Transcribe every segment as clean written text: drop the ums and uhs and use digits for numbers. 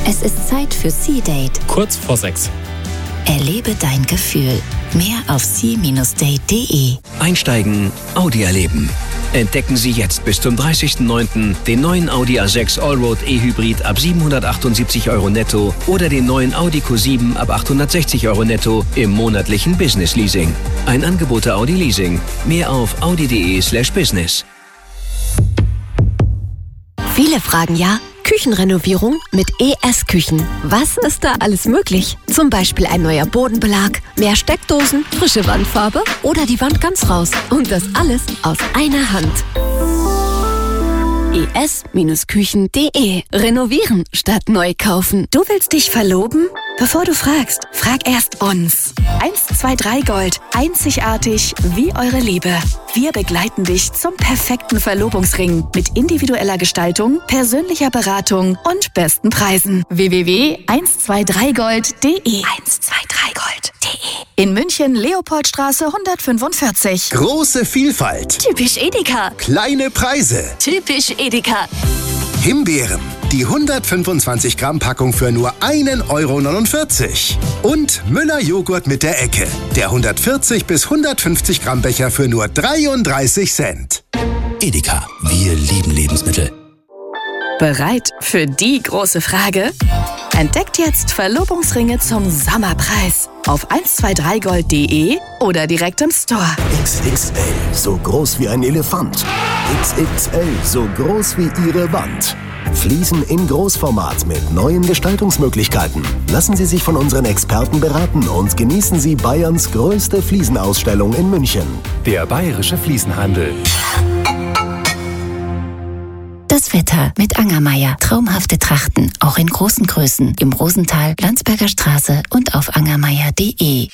Es ist Zeit für Sea-Date. Kurz vor 6. Erlebe dein Gefühl. Mehr auf sea-date.de. Einsteigen, Audi erleben. Entdecken Sie jetzt bis zum 30.09. den neuen Audi A6 Allroad E-Hybrid ab 778 € netto oder den neuen Audi Q7 ab 860 € netto im monatlichen Business Leasing. Ein Angebot der Audi Leasing. Mehr auf audi.de/business. Viele fragen ja, Küchenrenovierung mit ES Küchen. Was ist da alles möglich? Zum Beispiel ein neuer Bodenbelag, mehr Steckdosen, frische Wandfarbe oder die Wand ganz raus. Und das alles aus einer Hand. es-küchen.de. Renovieren statt neu kaufen. Du willst dich verloben? Bevor du fragst, frag erst uns. 123 Gold. Einzigartig wie eure Liebe. Wir begleiten dich zum perfekten Verlobungsring mit individueller Gestaltung, persönlicher Beratung und besten Preisen. www.123gold.de 123gold.de. In München, Leopoldstraße 145. Große Vielfalt. Typisch Edeka. Kleine Preise. Typisch Edeka. Himbeeren. Die 125 Gramm Packung für nur 1,49 €. Und Müller Joghurt mit der Ecke. Der 140 bis 150 Gramm Becher für nur 33 Cent. Edeka, wir lieben Lebensmittel. Bereit für die große Frage? Entdeckt jetzt Verlobungsringe zum Sommerpreis auf 123gold.de oder direkt im Store. XXL, so groß wie ein Elefant. XXL, so groß wie Ihre Wand. Fliesen in Großformat mit neuen Gestaltungsmöglichkeiten. Lassen Sie sich von unseren Experten beraten und genießen Sie Bayerns größte Fliesenausstellung in München. Der Bayerische Fliesenhandel. Das Wetter mit Angermeier. Traumhafte Trachten, auch in großen Größen. Im Rosental, Landsberger Straße und auf angermeier.de.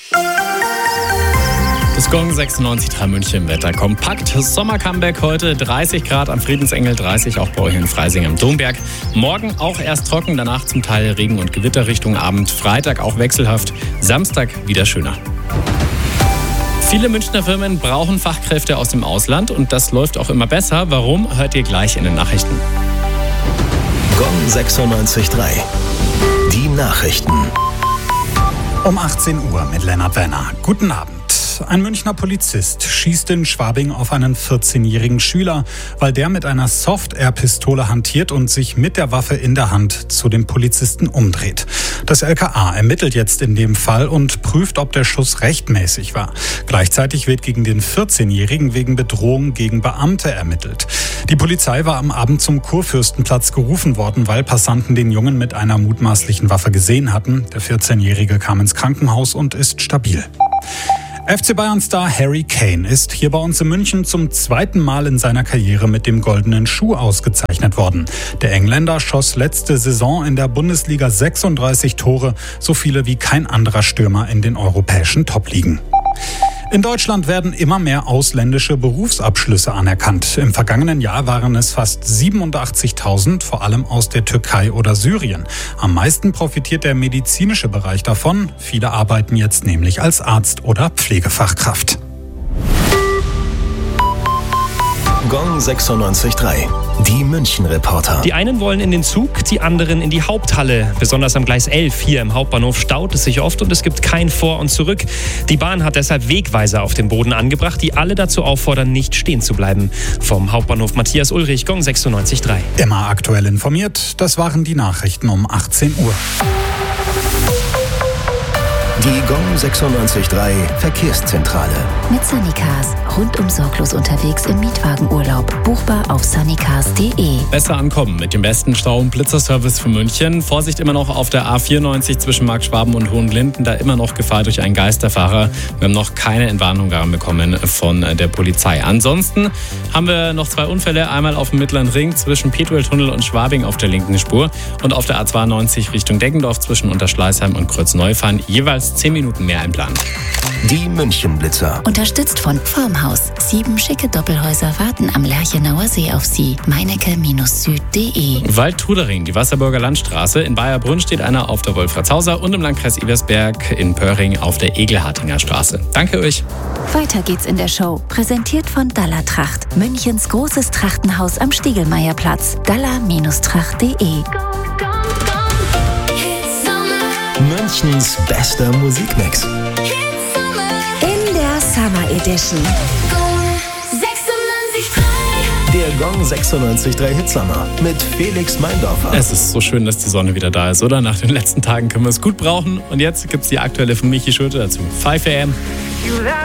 Das Gong 96,3 München Wetter. Kompakt Sommer-Comeback heute. 30 Grad am Friedensengel, 30 auch bei euch in Freising am Domberg. Morgen auch erst trocken, danach zum Teil Regen und Gewitter Richtung Abend. Freitag auch wechselhaft, Samstag wieder schöner. Viele Münchner Firmen brauchen Fachkräfte aus dem Ausland und das läuft auch immer besser. Warum, hört ihr gleich in den Nachrichten. Gong 96,3. Die Nachrichten. Um 18 Uhr mit Lennart Werner. Guten Abend. Ein Münchner Polizist schießt in Schwabing auf einen 14-jährigen Schüler, weil der mit einer Soft-Air-Pistole hantiert und sich mit der Waffe in der Hand zu dem Polizisten umdreht. Das LKA ermittelt jetzt in dem Fall und prüft, ob der Schuss rechtmäßig war. Gleichzeitig wird gegen den 14-Jährigen wegen Bedrohung gegen Beamte ermittelt. Die Polizei war am Abend zum Kurfürstenplatz gerufen worden, weil Passanten den Jungen mit einer mutmaßlichen Waffe gesehen hatten. Der 14-Jährige kam ins Krankenhaus und ist stabil. FC Bayern-Star Harry Kane ist hier bei uns in München zum zweiten Mal in seiner Karriere mit dem Goldenen Schuh ausgezeichnet worden. Der Engländer schoss letzte Saison in der Bundesliga 36 Tore, so viele wie kein anderer Stürmer in den europäischen Top-Ligen. In Deutschland werden immer mehr ausländische Berufsabschlüsse anerkannt. Im vergangenen Jahr waren es fast 87.000, vor allem aus der Türkei oder Syrien. Am meisten profitiert der medizinische Bereich davon. Viele arbeiten jetzt nämlich als Arzt oder Pflegefachkraft. Gong 96,3. Die München-Reporter. Die einen wollen in den Zug, die anderen in die Haupthalle. Besonders am Gleis 11 hier im Hauptbahnhof staut es sich oft und es gibt kein Vor und Zurück. Die Bahn hat deshalb Wegweiser auf dem Boden angebracht, die alle dazu auffordern, nicht stehen zu bleiben. Vom Hauptbahnhof Matthias Ulrich, Gong 96,3. Immer aktuell informiert, das waren die Nachrichten um 18 Uhr. Die Gong 96,3 Verkehrszentrale. Mit Sunnycars. Rundum sorglos unterwegs im Mietwagenurlaub. Buchbar auf sunnycars.de. Besser ankommen mit dem besten Stau- und Blitzerservice für München. Vorsicht immer noch auf der A94 zwischen Marktschwaben und Hohenlinden. Da immer noch Gefahr durch einen Geisterfahrer. Wir haben noch keine Entwarnung bekommen von der Polizei. Ansonsten haben wir noch 2 Unfälle. Einmal auf dem Mittleren Ring zwischen Petueltunnel und Schwabing auf der linken Spur. Und auf der A92 Richtung Deggendorf zwischen Unterschleißheim und Kreuz-Neufahren. Jeweils 10 Minuten mehr einplanen. Die München-Blitzer. Unterstützt von Formhaus. 7 schicke Doppelhäuser warten am Lerchenauer See auf Sie. Meinecke-süd.de. Waldtrudering, die Wasserburger Landstraße. In Bayerbrunn steht einer auf der Wolfratshauser und im Landkreis Ebersberg in Pöhring auf der Egelhartinger Straße. Danke euch. Weiter geht's in der Show. Präsentiert von Dalla Tracht. Münchens großes Trachtenhaus am Stiegelmeierplatz. dalla-tracht.de. Münchens bester Musikmix. In der Summer Edition. Der Gong 96.3 Hitsummer mit Felix Meindorfer. Es ist so schön, dass die Sonne wieder da ist, oder? Nach den letzten Tagen können wir es gut brauchen. Und jetzt gibt es die aktuelle von Michi Schulte dazu. 5 AM.